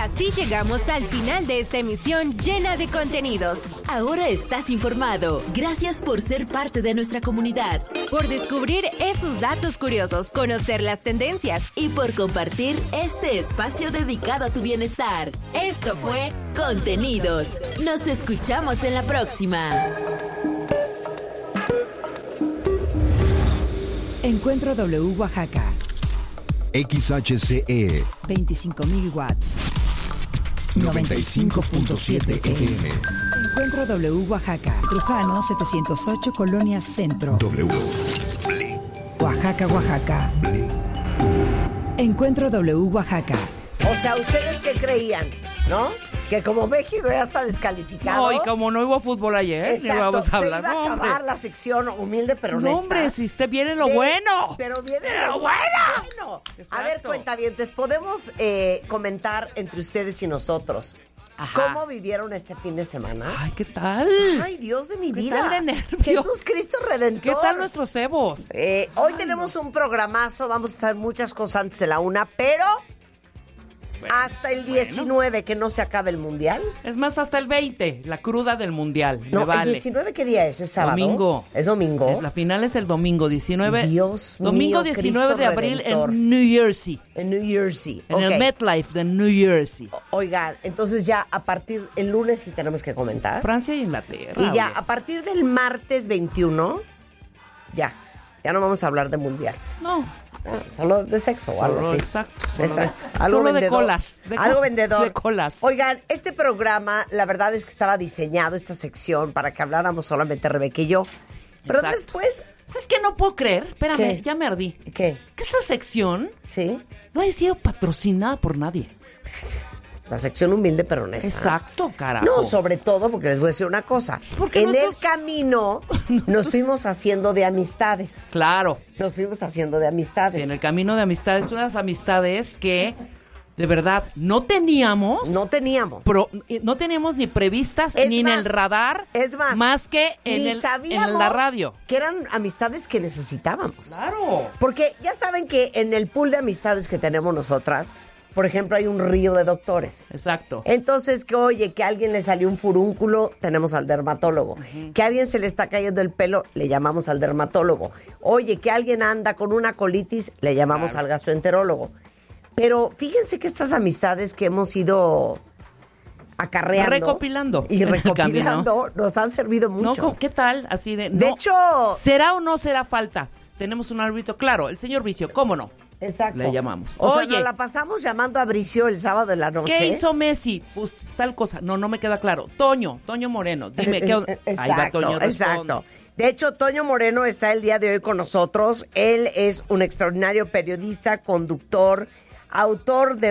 así llegamos al final de esta emisión llena de contenidos. Ahora estás informado. Gracias por ser parte de nuestra comunidad. Por descubrir esos datos curiosos, conocer las tendencias. Y por compartir este espacio dedicado a tu bienestar. Esto fue Contenidos. Nos escuchamos en la próxima. Encuentro W Oaxaca. XHCE 25,000 watts. 95.7 FM. Encuentro W Oaxaca. Trujano 708 Colonia Centro. W. Oaxaca, Oaxaca. Encuentro W Oaxaca. O sea, ¿ustedes qué creían? ¿No? Que como México ya está descalificado. No, y como no hubo fútbol ayer, exacto, ni vamos a hablar. se iba a acabar la sección humilde pero honesta. No, hombre, si usted viene lo bueno. Pero viene lo bueno. A ver, cuentavientes, ¿podemos comentar entre ustedes y nosotros cómo vivieron este fin de semana? Ay, ¿qué tal? Ay, Dios de mi ¿Qué vida. tal de nervios? Jesús Cristo Redentor. ¿Qué tal nuestros cebos? Hoy tenemos un programazo, vamos a hacer muchas cosas antes de la 1, pero... hasta el 19, que no se acabe el Mundial. Es más, hasta el 20, la cruda del Mundial. No, me vale. ¿el 19 qué día es? ¿Es sábado? Domingo. ¿Es domingo? La final es el domingo 19. Dios mío, Domingo 19 Cristo de abril Redentor. en New Jersey. En New Jersey. En el MetLife de New Jersey. Oigan, entonces ya a partir el lunes sí tenemos que comentar. Francia e Inglaterra. Y ya oye. a partir del martes 21, ya no vamos a hablar de Mundial. No. Solo de sexo o algo así. Exacto. Exacto. Solo de colas. Algo vendedor. De colas. Oigan, este programa, la verdad es que estaba diseñado, esta sección, para que habláramos solamente Rebeca y yo. Pero Exacto. después... ¿Sabes qué? No puedo creer. Espérame, ¿Qué? ya me ardí. ¿Qué? Que esta sección ¿Sí? no haya sido patrocinada por nadie. La sección humilde pero honesta. Exacto, carajo. No, sobre todo porque les voy a decir una cosa. Porque en el camino nos fuimos haciendo de amistades. Claro. Nos fuimos haciendo de amistades. Sí, en el camino de amistades, unas amistades que de verdad no teníamos. No teníamos. No teníamos ni previstas Es ni más, en el radar. Es más que ni en sabíamos la radio. que eran amistades que necesitábamos. Claro. Porque ya saben que en el pool de amistades que tenemos nosotras, por ejemplo, hay un río de doctores. Exacto. Entonces, que oye, que a alguien le salió un furúnculo, tenemos al dermatólogo. Que a alguien se le está cayendo el pelo, le llamamos al dermatólogo. Oye, que alguien anda con una colitis, le llamamos al gastroenterólogo. Pero fíjense que estas amistades que hemos ido acarreando recopilando y en el recopilando camino. nos han servido mucho. No, ¿qué tal? Así de hecho, ¿será o no será falta? Tenemos un árbitro, claro, el señor Vicio, ¿cómo no? Exacto. Le llamamos. O sea, Oye, nos la pasamos llamando a Bricio el sábado de la noche. ¿qué hizo Messi? Pues tal cosa. No me queda claro. Toño Moreno. Dime, ¿qué onda? Exacto, Ahí va Toño, responde. exacto. De hecho, Toño Moreno está el día de hoy con nosotros. Él es un extraordinario periodista, conductor, autor de